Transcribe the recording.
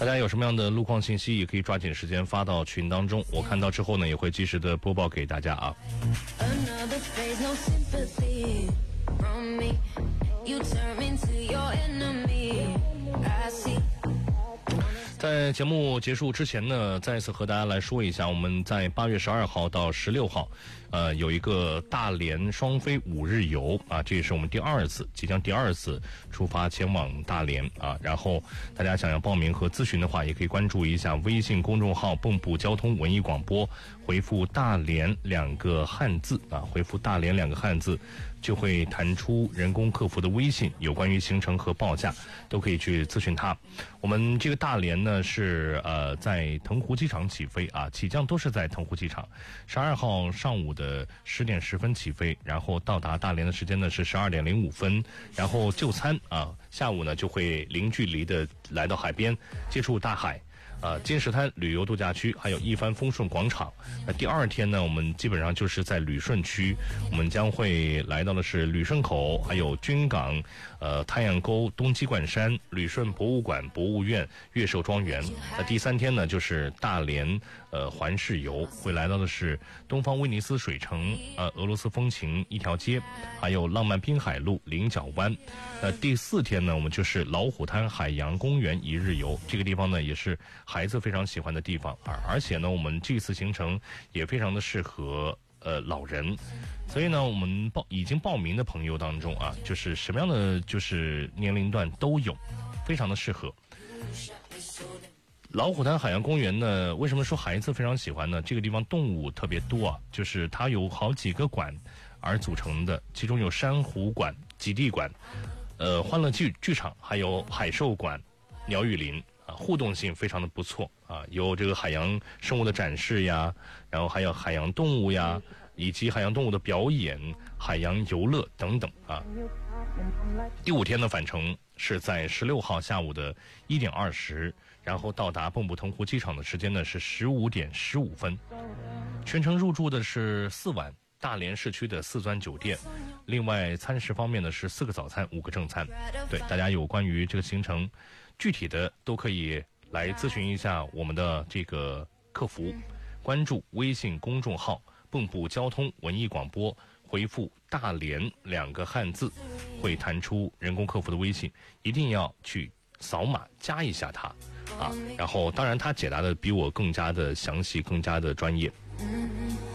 大家有什么样的路况信息，也可以抓紧时间发到群当中，我看到之后呢，也会及时的播报给大家啊。在节目结束之前呢，再次和大家来说一下，我们在8月12号到16号，有一个大连双飞5日游啊，这也是我们即将第二次出发前往大连啊。然后大家想要报名和咨询的话，也可以关注一下微信公众号蚌埠交通文艺广播，回复大连2个汉字啊，回复大连2个汉字，就会弹出人工客服的微信，有关于行程和报价都可以去咨询他。我们这个大连呢是在腾湖机场起飞啊，起降都是在腾湖机场。12号上午的10点10分起飞，然后到达大连的时间呢是12点05分，然后就餐啊，下午呢就会零距离的来到海边接触大海。金石滩旅游度假区还有一帆风顺广场。那第二天呢，我们基本上就是在旅顺区，我们将会来到的是旅顺口，还有军港、太阳沟、东鸡冠山、旅顺博物馆、博物院、越秀庄园。那第三天呢，就是大连环市游，会来到的是东方威尼斯水城、俄罗斯风情一条街，还有浪漫滨海路、菱角湾。第4天呢，我们就是老虎滩海洋公园1日游，这个地方呢也是孩子非常喜欢的地方，而且呢，我们这次行程也非常的适合老人，所以呢，我们已经报名的朋友当中啊，就是什么样的就是年龄段都有，非常的适合。老虎滩海洋公园呢，为什么说孩子非常喜欢呢？这个地方动物特别多啊，就是它有好几个馆而组成的，其中有珊瑚馆、极地馆、欢乐剧场，还有海兽馆、鸟语林。互动性非常的不错啊，有这个海洋生物的展示呀，然后还有海洋动物呀，以及海洋动物的表演、海洋游乐等等啊。第5天的返程是在16号下午的1点20，然后到达蚌埠腾湖机场的时间呢是15点15分。全程入住的是4晚大连市区的4钻酒店，另外餐食方面呢是4个早餐5个正餐。对，大家有关于这个行程具体的都可以来咨询一下我们的这个客服，关注微信公众号蚌埠交通文艺广播，回复大连2个汉字，会弹出人工客服的微信，一定要去扫码加一下它啊。然后当然他解答的比我更加的详细，更加的专业。